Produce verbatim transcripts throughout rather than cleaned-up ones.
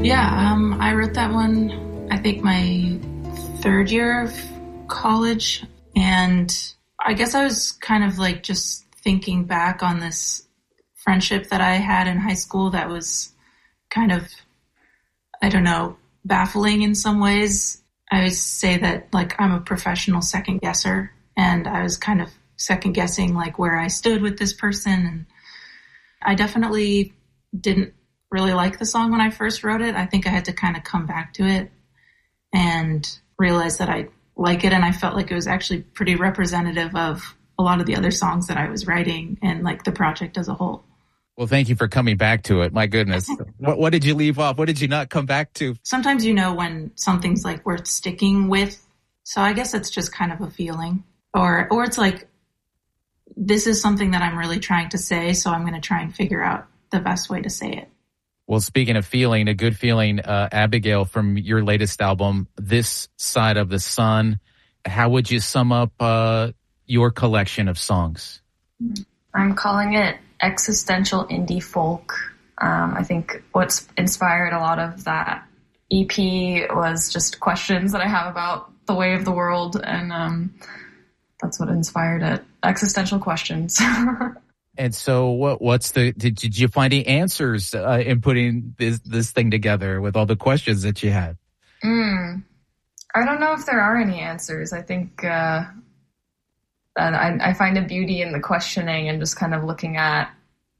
Yeah, um, I wrote that one, I think my third year of college. And I guess I was kind of like just thinking back on this friendship that I had in high school that was kind of, I don't know, baffling in some ways. I always say that like I'm a professional second guesser, and I was kind of second guessing like where I stood with this person. And I definitely didn't really like the song when I first wrote it. I think I had to kind of come back to it and realize that I like it. And I felt like it was actually pretty representative of a lot of the other songs that I was writing and like the project as a whole. Well, thank you for coming back to it. My goodness. what, what did you leave off? What did you not come back to? Sometimes you know when something's like worth sticking with. So I guess it's just kind of a feeling. Or, or it's like, this is something that I'm really trying to say, so I'm going to try and figure out the best way to say it. Well, speaking of feeling, a good feeling, uh, Abigail, from your latest album, This Side of the Sun, how would you sum up uh, your collection of songs? I'm calling it existential indie folk. Um, I think what's inspired a lot of that E P was just questions that I have about the way of the world, and um, that's what inspired it. Existential questions. And so what, what's the, did, did you find any answers uh, in putting this, this thing together with all the questions that you had? Mm, I don't know if there are any answers. I think uh, that I, I find a beauty in the questioning and just kind of looking at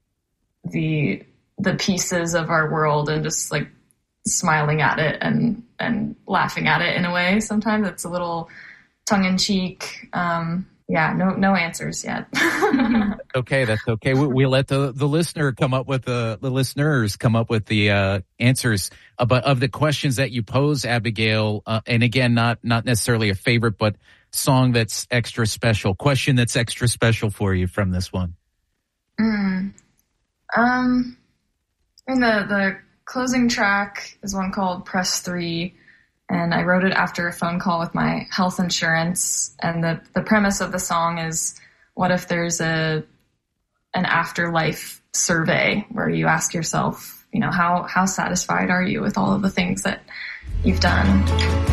the the pieces of our world and just like smiling at it and, and laughing at it in a way. Sometimes it's a little tongue in cheek. Um, Yeah, no, no answers yet. Okay, that's okay. We, we let the, the listener come up with the the listeners come up with the uh, answers about of the questions that you pose, Abigail. Uh, and again, not not necessarily a favorite, but song that's extra special. Question that's extra special for you from this one. Mm. Um, and the the closing track is one called Press Three. And I wrote it after a phone call with my health insurance. And the, the premise of the song is, what if there's a an afterlife survey where you ask yourself, you know, how, how satisfied are you with all of the things that you've done?